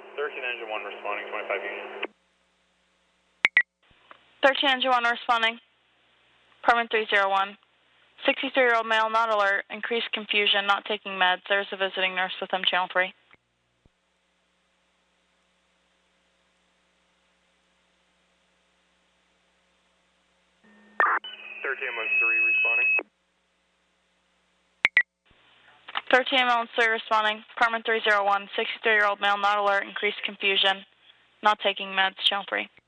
13 Engine 1 responding, 25 Union. 13 Engine 1 responding. Apartment 301. 63-year-old male, not alert, increased confusion, not taking meds. There's a visiting nurse with him, channel 3. 13 ambulance 3 responding. 13 ambulance 3 responding. Apartment 301. 63-year-old male, not alert, increased confusion, not taking meds, channel 3.